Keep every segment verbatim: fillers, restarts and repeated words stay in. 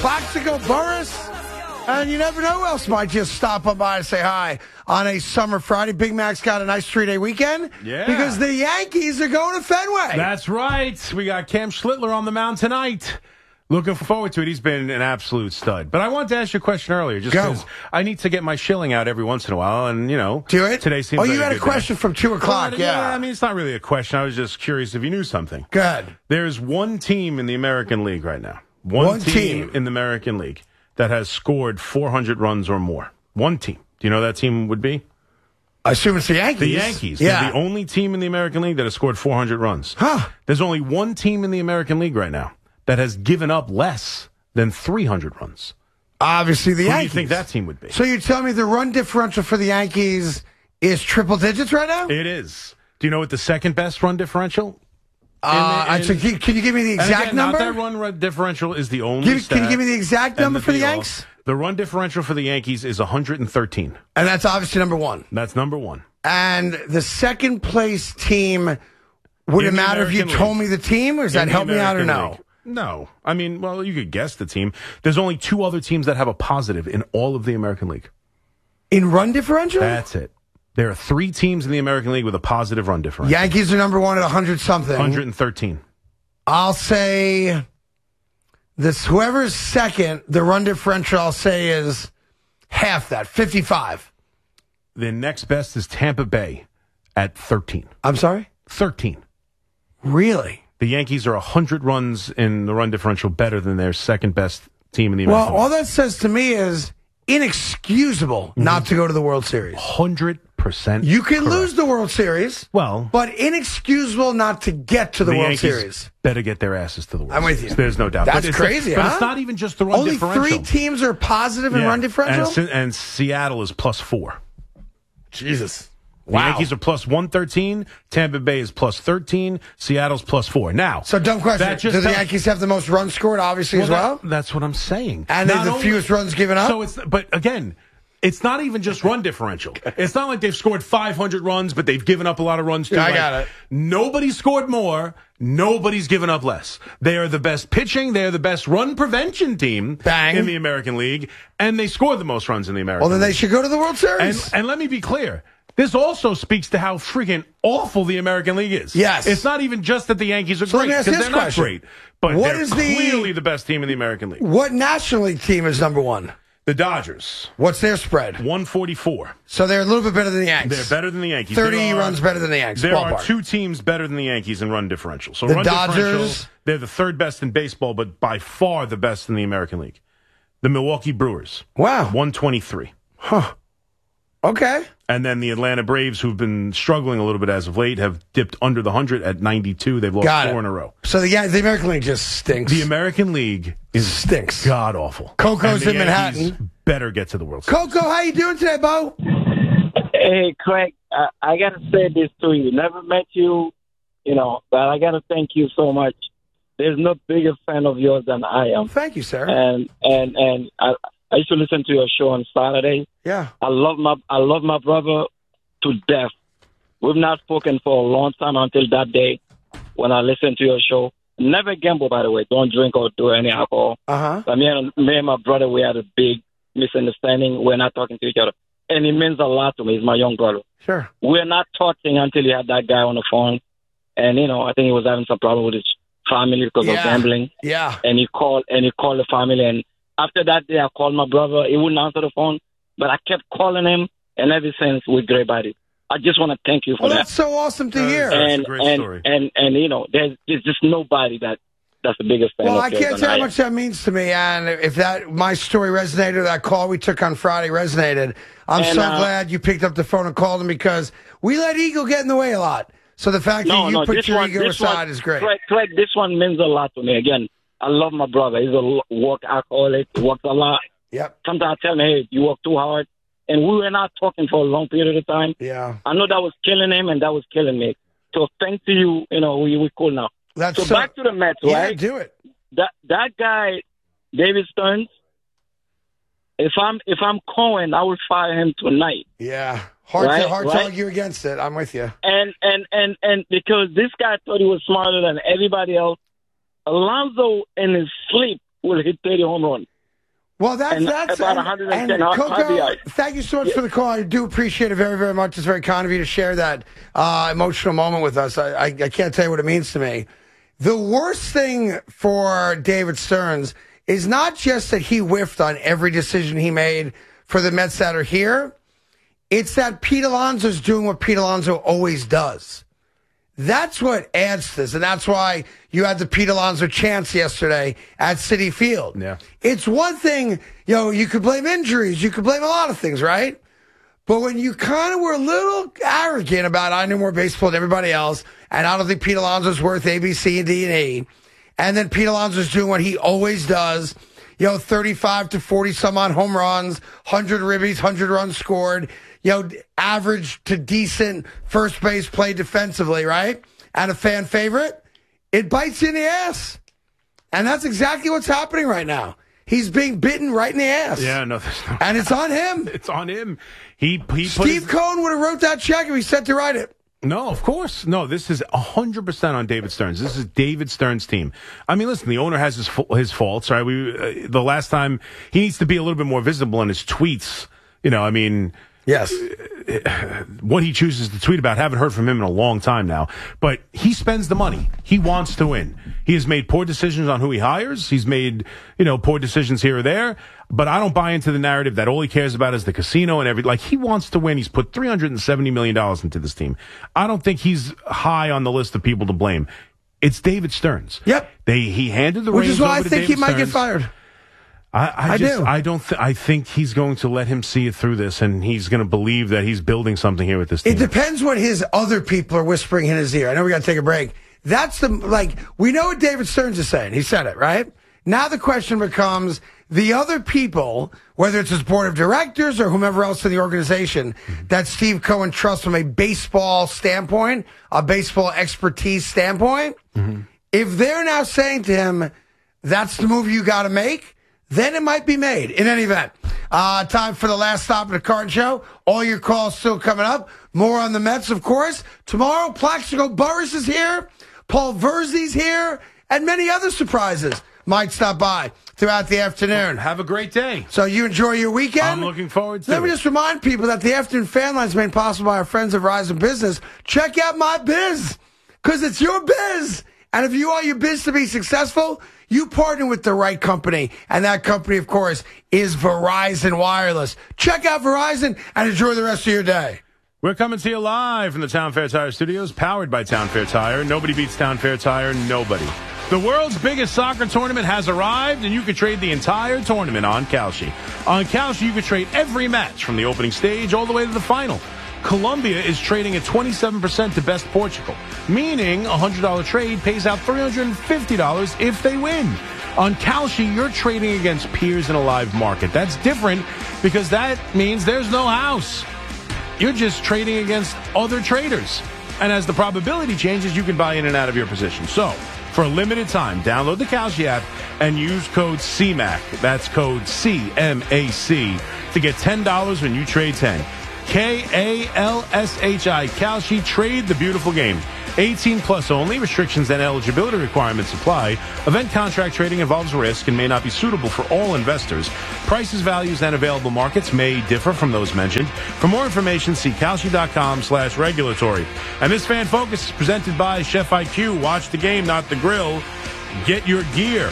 Plaxico Burress. And you never know who else might just stop on by and say hi on a summer Friday. Big Mac's got a nice three-day weekend. Yeah. Because the Yankees are going to Fenway. That's right. We got Cam Schlittler on the mound tonight. Looking forward to it. He's been an absolute stud. But I wanted to ask you a question earlier, just because I need to get my shilling out every once in a while, and, you know. Do it? Today seems Oh, like you a had a good question day. from two o'clock, Well, yeah. I mean, it's not really a question. I was just curious if you knew something. Good. There's one team in the American League right now. One, One team, team. in the American League that has scored four hundred runs or more. One team. Do you know who that team would be? I assume it's the Yankees. The Yankees. Yeah. They're the only team in the American League that has scored four hundred runs. Huh. There's only one team in the American League right now that has given up less than three hundred runs. Obviously, the Who Yankees. do you think that team would be? So you're telling me the run differential for the Yankees is triple digits right now? It is. Do you know what the second best run differential? Uh, in the- so can, can you give me the And exact again, number? Not that run run differential is the only Give- stat can you give me the exact and number for the be-all. Yanks? The run differential for the Yankees is one hundred thirteen. And that's obviously number one. That's number one. And the second place team, would In it the matter if you American told League. me the team, or does In that the help me out or American no? League. No. I mean, well, you could guess the team. There's only two other teams that have a positive in all of the American League. In run differential? That's it. There are three teams in the American League with a positive run differential. Yankees are number one at one hundred something. one hundred thirteen. I'll say this. Whoever's second, the run differential, I'll say is half that, fifty-five. The next best is Tampa Bay at thirteen. I'm sorry? thirteen. Really? The Yankees are one hundred runs in the run differential better than their second best team in the Well, American all League. that says to me is inexcusable Mm-hmm. not to go to the World Series. one hundred percent You can correct. lose the World Series, Well, but inexcusable not to get to the, the World Yankees Series. better get their asses to the World I'm with Series. you. There's no doubt. That's but it's crazy, But huh? it's not even just the run Only differential. three teams are positive in Yeah. run differential? And, Se- and Seattle is plus four. Jesus. The Wow. Yankees are plus one thirteen. Tampa Bay is plus thirteen. Seattle's plus four. Now, So, dumb question. that just Do the tells- Yankees have the most runs scored, obviously, as well? that- that's what I'm saying. And they have Not the only- fewest runs given up? So it's, but again, it's not even just run differential. It's not like they've scored five hundred runs, but they've given up a lot of runs too. Yeah, I Like, got it. Nobody scored more. Nobody's given up less. They are the best pitching. They are the best run prevention team Bang. in the American League, and they score the most runs in the American Well, then League. they should go to the World And, Series. and let me be clear. This also speaks to how freaking awful the American League is. Yes. It's not even just that the Yankees are So let great, me ask because this they're not question. great. But What they're is the- clearly the best team in the American League. What National League team is number one? The Dodgers, What's their spread? one forty-four. So they're a little bit better than the Yankees. They're better than the Yankees. thirty There are- runs better than the Yankees. There Ballpark. are two teams better than the Yankees in run differential. So The run Dodgers- differential, they're the third best in baseball, but by far the best in the American League. The Milwaukee Brewers, Wow. one twenty-three. Huh. Okay. And then the Atlanta Braves, who've been struggling a little bit as of late, have dipped under the one hundred at ninety-two. They've lost Got four it. in a row. So the, yeah, the American League just stinks. The American League is Stinks. god awful. Coco's And the in Yankees Manhattan. Better get to the World Series. Coco, how you doing today, Bo? Hey, Craig, I, I got to say this to you. Never met you, you know, but I got to thank you so much. There's no bigger fan of yours than I am. Thank you, sir. And and and I, I used to listen to your show on Saturday. Yeah. I love my I love my brother to death. We've not spoken for a long time until that day when I listened to your show. Never gamble, by the way. Don't drink or do any alcohol. Uh-huh. But me and, me and my brother, we had a big misunderstanding. We're not talking to each other. And it means a lot to me. He's my young brother. Sure. We're not talking until he had that guy on the phone. And, you know, I think he was having some problem with his family because Yeah. of gambling. Yeah. And he called and he called the family. And after that day, I called my brother. He wouldn't answer the phone. But I kept calling him. And ever since, we're great buddies. I just want to thank you for Well, that. that's so awesome to Uh, hear. That's a And, great and, story. and, and, you know, there's, there's just nobody that that's the biggest fan Well, of I yours can't than tell I how am. much that means to me, and if that my story resonated, that call we took on Friday resonated, I'm And, so uh, glad you picked up the phone and called him because we let ego get in the way a lot. So the fact No, that you no, put this your one, ego this aside one, is great. Craig, Craig, this one means a lot to me. Again, I love my brother. He's a l- work alcoholic. He works a lot. Yep. Sometimes I tell him, hey, you work too hard. And we were not talking for a long period of time. Yeah. I know that was killing him, and that was killing me. So thanks to you, you know, we we cool now. That's So so, back to the Mets, yeah, right? do it. That that guy, David Stearns. If I'm if I'm Cohen, I will fire him tonight. Yeah. Hard Right, to hard to right. argue against it. I'm with you. And and and and because this guy thought he was smarter than everybody else, Alonso in his sleep will hit thirty home runs. Well, that's and that's about and, one hundred ten and Coco, R B I. thank you so much Yeah. for the call. I do appreciate it very, very much. It's very kind of you to share that uh, emotional moment with us. I, I, I can't tell you what it means to me. The worst thing for David Stearns is not just that he whiffed on every decision he made for the Mets that are here. It's that Pete Alonso's doing what Pete Alonso always does. That's what adds to this, and that's why you had the Pete Alonso chance yesterday at Citi Field. Yeah. It's one thing, you know, you could blame injuries, you could blame a lot of things, right? But when you kind of were a little arrogant about I knew more baseball than everybody else, and I don't think Pete Alonso's worth A, B, C, and D, and E, and then Pete Alonso's doing what he always does, you know, thirty-five to forty some odd home runs, one hundred ribbies, one hundred runs scored, you know, average to decent first base play defensively, right? And a fan favorite, it bites you in the ass. And that's exactly what's happening right now. He's being bitten right in the ass. Yeah, no, there's no and it's on him. It's on him. He, he Steve his... Cohen would have wrote that check if he said to write it. No, of course. No, this is one hundred percent on David Stearns. This is David Stearns' team. I mean, listen, the owner has his his faults, right? We uh, the last time he needs to be a little bit more visible in his tweets. You know, I mean, yes, what he chooses to tweet about, haven't heard from him in a long time now. But he spends the money. He wants to win. He has made poor decisions on who he hires. He's made, you know, poor decisions here or there. But I don't buy into the narrative that all he cares about is the casino and every, like, he wants to win. He's put three hundred seventy million dollars into this team. I don't think he's high on the list of people to blame. It's David Stearns. Yep. They, he handed the Which reins is why over I to think David he might Stearns. get fired. I, I, I just, do. I don't. Th- I think he's going to let him see it through this, and he's going to believe that he's building something here with this team. It depends what his other people are whispering in his ear. I know we got to take a break. That's the, like, we know what David Stearns is saying. He said it, right? Now the question becomes the other people, whether it's his board of directors or whomever else in the organization, mm-hmm. that Steve Cohen trusts from a baseball standpoint, a baseball expertise standpoint. Mm-hmm. If they're now saying to him, that's the move you got to make, then it might be made. In any event, uh, time for the last stop of the Carton Show. All your calls still coming up. More on the Mets, of course. Tomorrow, Plaxico Burress is here. Paul Verzi's here. And many other surprises might stop by throughout the afternoon. Have a great day. So you enjoy your weekend? I'm looking forward to Let it. me just remind people that the afternoon fan line is made possible by our friends of Verizon Business. Check out my biz, because it's your biz. And if you want your biz to be successful, you partner with the right company. And that company, of course, is Verizon Wireless. Check out Verizon and enjoy the rest of your day. We're coming to you live from the Town Fair Tire Studios, powered by Town Fair Tire. Nobody beats Town Fair Tire, nobody. The world's biggest soccer tournament has arrived, and you can trade the entire tournament on Kalshi. On Kalshi, you can trade every match from the opening stage all the way to the final. Colombia is trading at twenty-seven percent to Best Portugal, meaning a one hundred dollars trade pays out three hundred fifty dollars if they win. On Kalshi, you're trading against peers in a live market. That's different because that means there's no house. You're just trading against other traders. And as the probability changes, you can buy in and out of your position. So, for a limited time, download the Kalshi app and use code C M A C. That's code C M A C to get ten dollars when you trade ten. K A L S H I, Kalshi, trade the beautiful game. eighteen plus only. Restrictions and eligibility requirements apply. Event contract trading involves risk and may not be suitable for all investors. Prices, values, and available markets may differ from those mentioned. For more information, see Kalshi.com slash regulatory. And this Fan Focus is presented by Chef I Q. Watch the game, not the grill. Get your gear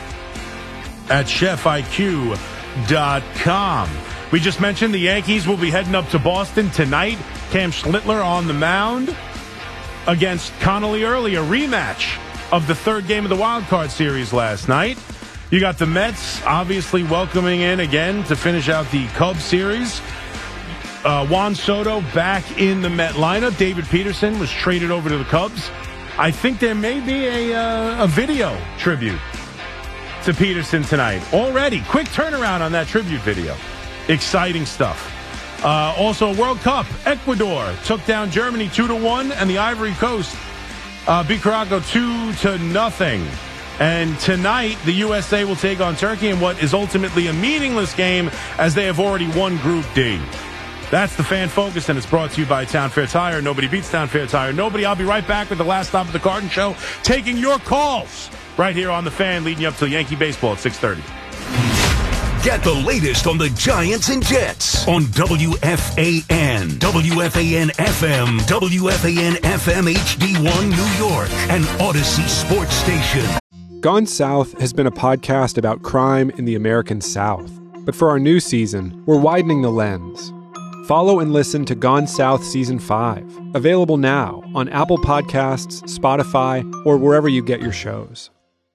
at chef I Q dot com. We just mentioned the Yankees will be heading up to Boston tonight. Cam Schlittler on the mound against Connolly Early, a rematch of the third game of the wild card series last night. You got the Mets obviously welcoming in again to finish out the Cubs series. Uh, Juan Soto back in the Met lineup. David Peterson was traded over to the Cubs. I think there may be a, uh, a video tribute to Peterson tonight. Already, quick turnaround on that tribute video. Exciting stuff. Uh, also, World Cup. Ecuador took down Germany two to one, and the Ivory Coast uh, beat Morocco two to nothing. And tonight, the U S A will take on Turkey in what is ultimately a meaningless game, as they have already won Group D. That's the Fan Focus, and it's brought to you by Town Fair Tire. Nobody beats Town Fair Tire. Nobody. I'll be right back with the last stop of the Carton Show, taking your calls right here on the Fan, leading you up to Yankee baseball at six thirty. Get the latest on the Giants and Jets on W F A N, W F A N F M, W F A N F M H D one New York, and Odyssey Sports Station. Gone South has been a podcast about crime in the American South. But for our new season, we're widening the lens. Follow and listen to Gone South Season five, available now on Apple Podcasts, Spotify, or wherever you get your shows.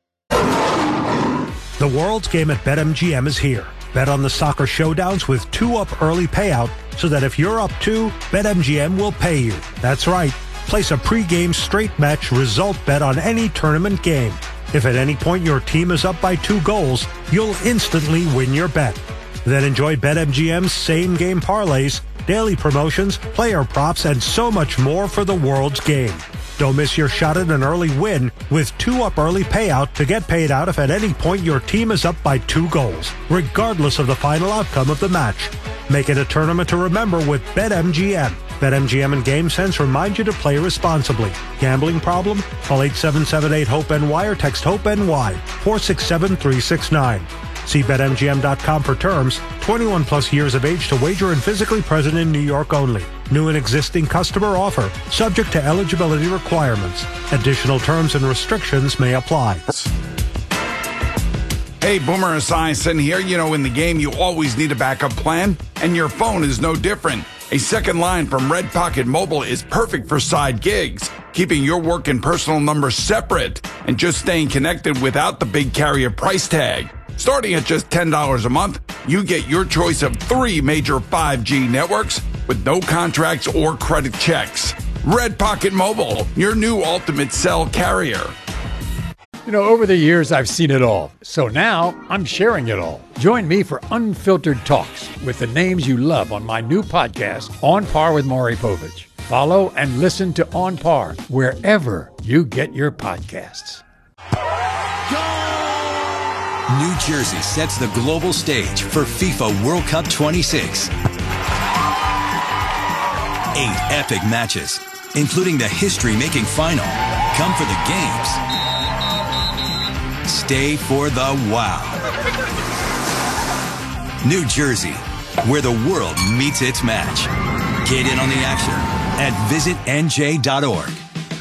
The World's Game at BetMGM is here. Bet on the soccer showdowns with two up early payout so that if you're up two, BetMGM will pay you. That's right. Place a pregame straight match result bet on any tournament game. If at any point your team is up by two goals, you'll instantly win your bet. Then enjoy BetMGM's same-game parlays, daily promotions, player props, and so much more for the World's Game. Don't miss your shot at an early win with two up early payout to get paid out if at any point your team is up by two goals, regardless of the final outcome of the match. Make it a tournament to remember with BetMGM. BetMGM and GameSense remind you to play responsibly. Gambling problem? Call eight seven seven eight hope N Y or text HOPE-NY four six seven three six nine. See Bet M G M dot com for terms. twenty-one plus years of age to wager and physically present in New York only. New and existing customer offer. Subject to eligibility requirements. Additional terms and restrictions may apply. Hey, Boomer Esiason here. You know, in the game, you always need a backup plan, and your phone is no different. A second line from Red Pocket Mobile is perfect for side gigs, keeping your work and personal numbers separate, and just staying connected without the big carrier price tag. Starting at just ten dollars a month, you get your choice of three major five G networks with no contracts or credit checks. Red Pocket Mobile, your new ultimate cell carrier. You know, over the years, I've seen it all. So now I'm sharing it all. Join me for Unfiltered Talks with the names you love on my new podcast, On Par with Maury Povich. Follow and listen to On Par wherever you get your podcasts. New Jersey sets the global stage for FIFA World Cup twenty-six. Eight epic matches, including the history-making final. Come for the games. Stay for the wow. New Jersey, where the world meets its match. Get in on the action at visit N J dot org.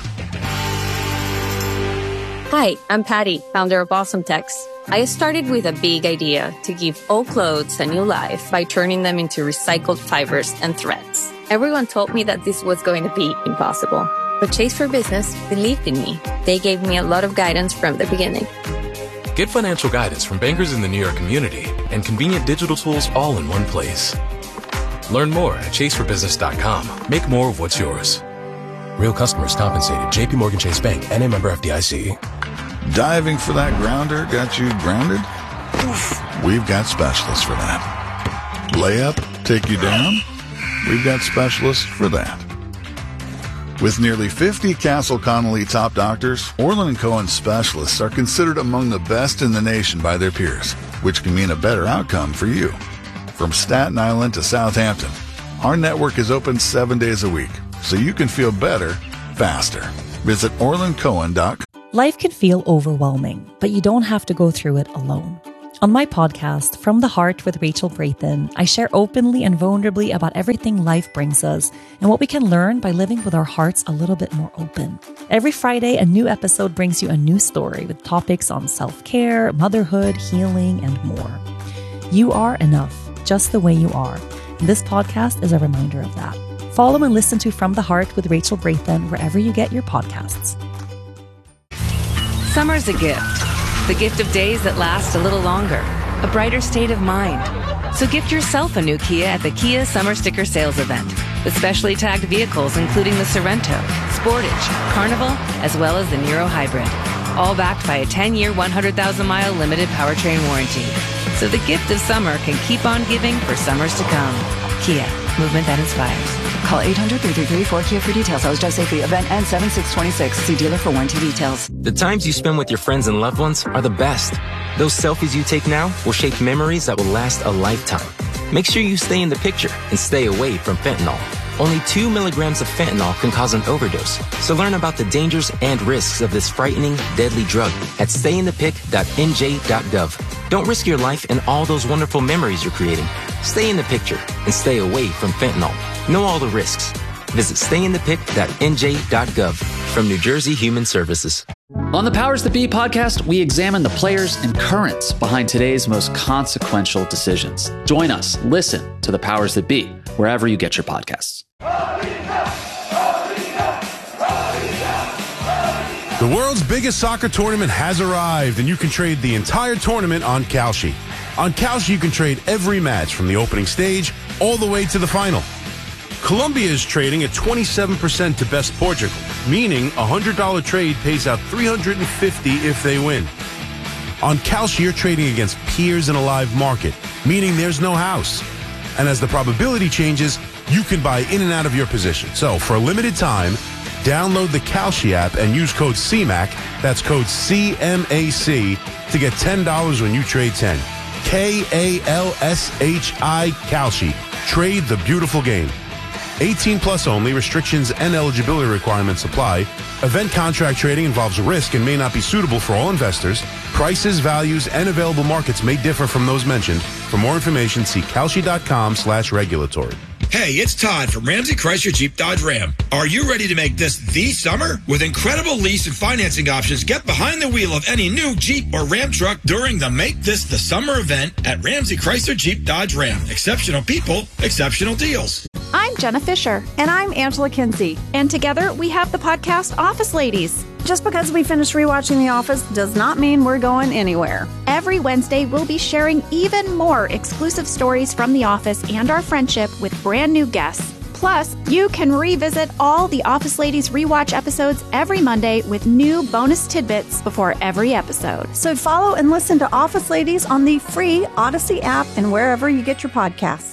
Hi, I'm Patty, founder of Awesome Tex. I started with a big idea to give old clothes a new life by turning them into recycled fibers and threads. Everyone told me that this was going to be impossible. But Chase for Business believed in me. They gave me a lot of guidance from the beginning. Get financial guidance from bankers in the New York community and convenient digital tools all in one place. Learn more at chase for business dot com. Make more of what's yours. Real customers compensated. J P Morgan Chase Bank, N A member F D I C. Diving for that grounder got you grounded? We've got specialists for that. Layup, take you down? We've got specialists for that. With nearly fifty Castle Connolly top doctors, Orland and Cohen specialists are considered among the best in the nation by their peers, which can mean a better outcome for you. From Staten Island to Southampton, our network is open seven days a week, so you can feel better, faster. Visit orland cohen dot com. Life can feel overwhelming, but you don't have to go through it alone. On my podcast, From the Heart with Rachel Brathen, I share openly and vulnerably about everything life brings us and what we can learn by living with our hearts a little bit more open. Every Friday, a new episode brings you a new story with topics on self-care, motherhood, healing, and more. You are enough, just the way you are. And this podcast is a reminder of that. Follow and listen to From the Heart with Rachel Brathen wherever you get your podcasts. Summer's a gift. The gift of days that last a little longer. A brighter state of mind. So gift yourself a new Kia at the Kia Summer Sticker Sales Event. With specially tagged vehicles including the Sorrento, Sportage, Carnival, as well as the Niro Hybrid. All backed by a ten-year, one hundred thousand mile limited powertrain warranty. So the gift of summer can keep on giving for summers to come. Kia, movement that inspires. Call eight hundred, three three three, four K I A for details. Always drive safely. Event ends seven six twenty-six. See dealer for warranty details. The times you spend with your friends and loved ones are the best. Those selfies you take now will shape memories that will last a lifetime. Make sure you stay in the picture and stay away from fentanyl. Only two milligrams of fentanyl can cause an overdose. So learn about the dangers and risks of this frightening, deadly drug at stay in the pic dot N J dot gov. Don't risk your life and all those wonderful memories you're creating. Stay in the picture and stay away from fentanyl. Know all the risks. Visit stay in the pic dot N J dot gov from New Jersey Human Services. On the Powers That Be podcast, we examine the players and currents behind today's most consequential decisions. Join us. Listen to the Powers That Be wherever you get your podcasts. The world's biggest soccer tournament has arrived, and you can trade the entire tournament on Kalshi. On Kalshi, you can trade every match from the opening stage all the way to the final. Colombia is trading at twenty-seven percent to best Portugal, meaning a one hundred dollars trade pays out three hundred fifty dollars if they win. On Kalshi, you're trading against peers in a live market, meaning there's no house. And as the probability changes, you can buy in and out of your position. So for a limited time, download the Kalshi app and use code C M A C, that's code C M A C, to get ten dollars when you trade ten. K A L S H I, Kalshi. Trade the beautiful game. eighteen plus only. Restrictions and eligibility requirements apply. Event contract trading involves risk and may not be suitable for all investors. Prices, values, and available markets may differ from those mentioned. For more information, see Kalshi.com slash regulatory. Hey, it's Todd from Ramsey Chrysler Jeep Dodge Ram. Are you ready to make this the summer? With incredible lease and financing options, get behind the wheel of any new Jeep or Ram truck during the Make This the Summer event at Ramsey Chrysler Jeep Dodge Ram. Exceptional people, exceptional deals. I'm Jenna Fisher. And I'm Angela Kinsey. And together we have the podcast Office Ladies. Just because we finished rewatching The Office does not mean we're going anywhere. Every Wednesday, we'll be sharing even more exclusive stories from The Office and our friendship with brand new guests. Plus, you can revisit all the Office Ladies rewatch episodes every Monday with new bonus tidbits before every episode. So follow and listen to Office Ladies on the free Odyssey app and wherever you get your podcasts.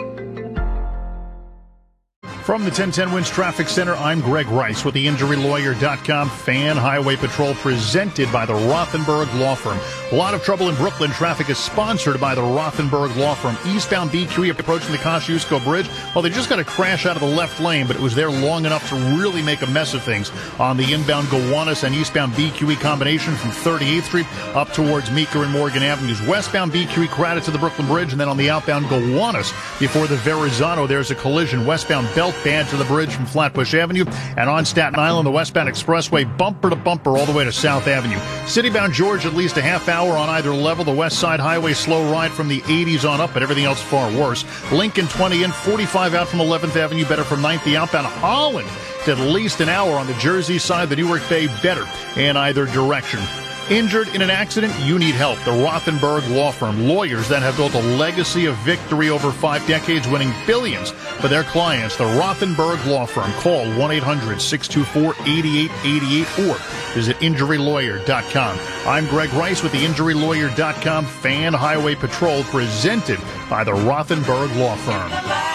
From the ten ten Winds Traffic Center, I'm Greg Rice with the Injury Lawyer dot com Fan Highway Patrol presented by the Rothenberg Law Firm. A lot of trouble in Brooklyn. Traffic is sponsored by the Rothenberg Law Firm. Eastbound B Q E approaching the Kosciuszko Bridge. Well, they just got a crash out of the left lane, but it was there long enough to really make a mess of things on the inbound Gowanus and eastbound B Q E combination from thirty-eighth Street up towards Meeker and Morgan Avenues. Westbound B Q E crowded to the Brooklyn Bridge, and then on the outbound Gowanus before the Verrazano, there's a collision. Westbound Belt bad to the bridge from Flatbush Avenue, and on Staten Island, the westbound expressway bumper to bumper all the way to South Avenue. Citybound George, at least a half hour on either level. The West Side Highway slow ride from the eighties on up, but everything else far worse. Lincoln twenty in, forty-five out from eleventh Avenue, better from ninth. The outbound Holland to at least an hour on the Jersey side. The Newark Bay better in either direction. Injured in an accident? You need help. The Rothenberg Law Firm. Lawyers that have built a legacy of victory over five decades, winning billions for their clients. The Rothenberg Law Firm. Call one eight hundred six two four eight eight eight eight or visit injury lawyer dot com. I'm Greg Rice with the injury lawyer dot com Fan Highway Patrol presented by the Rothenberg Law Firm.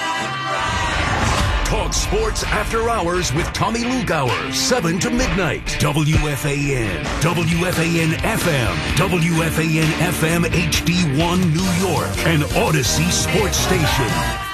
Talk sports after hours with Tommy Lugauer, seven to midnight. W F A N, W F A N F M, W F A N F M H D one New York, and Odyssey Sports Station.